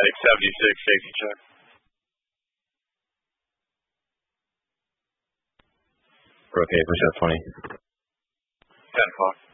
Attic 76, safety check. Okay, push up 20. 10 o'clock.